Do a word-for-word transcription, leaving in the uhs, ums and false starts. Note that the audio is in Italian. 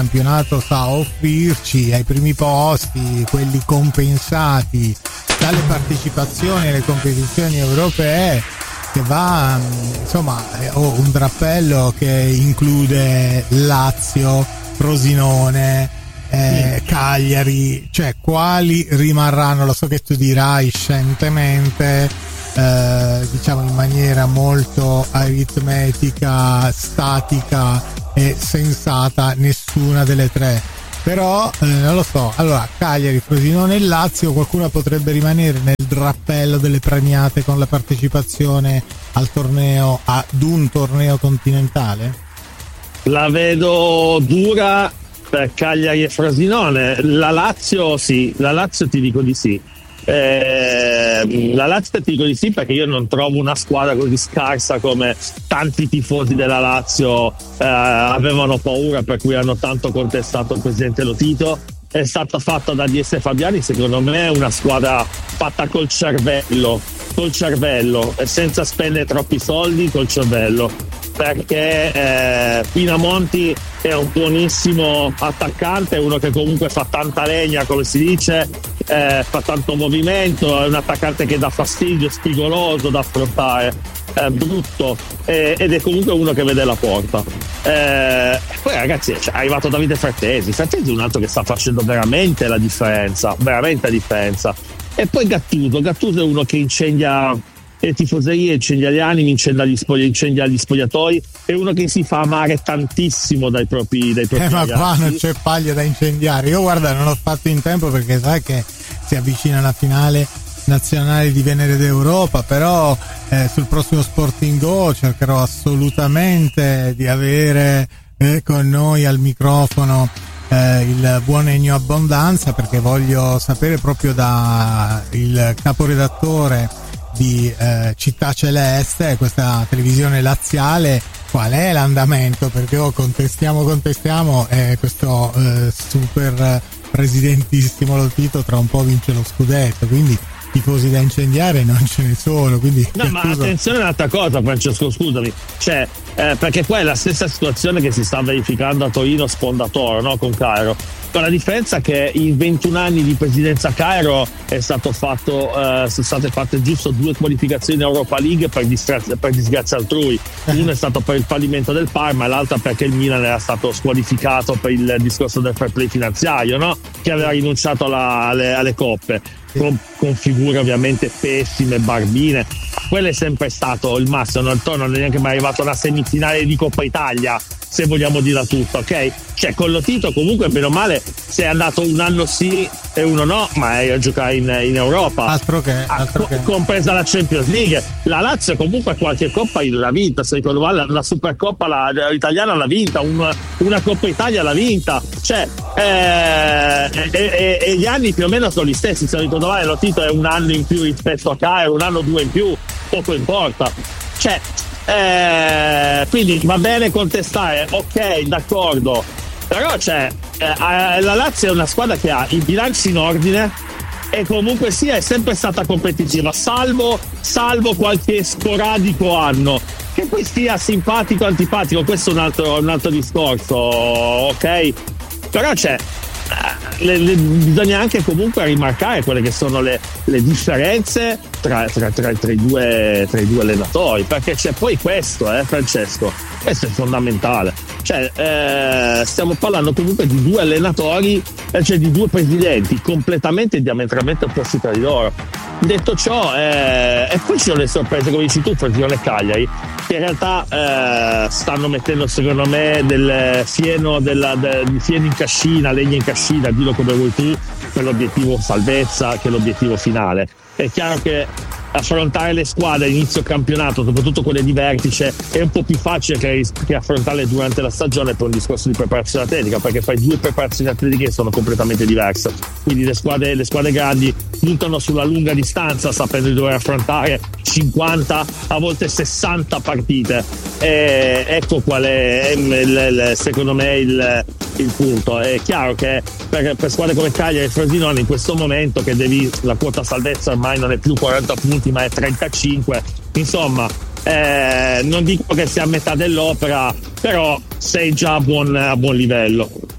campionato sa offrirci ai primi posti, quelli compensati dalle partecipazioni alle competizioni europee, che va, insomma, ho un drappello che include Lazio, Frosinone, eh, Cagliari, cioè quali rimarranno? Lo so che tu dirai scientemente, eh, diciamo in maniera molto aritmetica, statica e sensata, nessuna delle tre, però eh, non lo so. Allora, Cagliari, Frosinone e Lazio, qualcuno potrebbe rimanere nel drappello delle premiate con la partecipazione al torneo, ad un torneo continentale? La vedo dura per Cagliari e Frosinone. La Lazio sì, la Lazio ti dico di sì. Eh, la Lazio ti dico di sì perché io non trovo una squadra così scarsa come tanti tifosi della Lazio eh, avevano paura, per cui hanno tanto contestato il presidente Lotito. È stata fatta da D S Fabiani, secondo me è una squadra fatta col cervello, col cervello e senza spendere troppi soldi, col cervello, perché eh, Pinamonti è un buonissimo attaccante, uno che comunque fa tanta legna, come si dice, eh, fa tanto movimento, è un attaccante che dà fastidio, spigoloso da affrontare, eh, brutto, eh, ed è comunque uno che vede la porta. Eh, poi ragazzi, cioè, è arrivato Davide Frattesi. Frattesi è un altro che sta facendo veramente la differenza, veramente la differenza. E poi Gattuso, Gattuso è uno che incendia le tifoserie, incendia gli animi, incendia gli, spogli, incendia gli spogliatoi, è uno che si fa amare tantissimo dai propri, dai propri eh, ma ragazzi. Qua non c'è paglia da incendiare. Io guarda, non ho fatto in tempo perché sai che si avvicina la finale nazionale di Venere d'Europa, però eh, sul prossimo Sporting Go cercherò assolutamente di avere eh, con noi al microfono eh, il buon Ennio Abbondanza, perché voglio sapere proprio da il caporedattore di eh, Città Celeste, questa televisione laziale, qual è l'andamento, perché oh, contestiamo contestiamo e questo eh, super presidentissimo Lotito tra un po' vince lo scudetto, quindi tifosi da incendiare non ce ne sono. Quindi no, ma attenzione a un'altra cosa, Francesco, scusami, cioè eh, perché poi è la stessa situazione che si sta verificando a Torino Spondatore, no, con Cairo, con la differenza che in ventuno anni di presidenza Cairo è stato fatto eh, sono state fatte giusto due qualificazioni in Europa League per disgrazia, per disgrazia altrui. Una è stato per il fallimento del Parma e l'altra perché il Milan era stato squalificato per il discorso del fair play finanziario, no? Che aveva rinunciato alla, alle, alle coppe con, con figure ovviamente pessime, barbine. Quello è sempre stato il massimo, non torno neanche mai arrivato a una semifinale di Coppa Italia, se vogliamo dirla tutta, ok? Cioè con Lotito comunque bene o male sei andato un anno sì e uno no, ma è a giocare in, in Europa, altro che, altro ah, che. compresa la Champions League. La Lazio comunque qualche coppa l'ha vinta, se ricordo male la Supercoppa la, la, italiana l'ha vinta, un, una Coppa Italia l'ha vinta, cioè eh, e, e, e gli anni più o meno sono gli stessi, se ricordo male Lotito è un anno in più rispetto a Cairo, un anno o due in più, poco importa, cioè Eh, quindi va bene contestare, ok, d'accordo, però cioè, eh, la Lazio è una squadra che ha i bilanci in ordine e comunque sia è sempre stata competitiva, salvo, salvo qualche sporadico anno che poi sia simpatico o antipatico, questo è un altro, un altro discorso, ok, però c'è Le, le, bisogna anche comunque rimarcare quelle che sono le, le differenze tra, tra, tra, tra, i due, tra i due allenatori, perché c'è poi questo, eh, Francesco, questo è fondamentale, cioè eh, stiamo parlando comunque di due allenatori, eh, cioè di due presidenti completamente diametralmente opposti tra di loro. Detto ciò, eh, e poi ci sono le sorprese, come dici tu, Frosinone e Cagliari, che in realtà eh, stanno mettendo secondo me del fieno, della, del fieno in cascina, legna in cascina, dillo come vuoi tu, per l'obiettivo salvezza, che è l'obiettivo finale. È chiaro che affrontare le squadre all'inizio campionato, soprattutto quelle di vertice, è un po' più facile che, che affrontarle durante la stagione per un discorso di preparazione atletica, perché fai due preparazioni atletiche che sono completamente diverse. Quindi le squadre, le squadre grandi puntano sulla lunga distanza, sapendo di dover affrontare cinquanta, a volte sessanta partite. E ecco qual è, il, il, secondo me il, il punto. È chiaro che per, per squadre come Cagliari e Frosinone in questo momento, che devi, la quota salvezza ormai non è più quaranta punti ma è trentacinque, insomma eh, non dico che sia a metà dell'opera, però sei già a buon, a buon livello.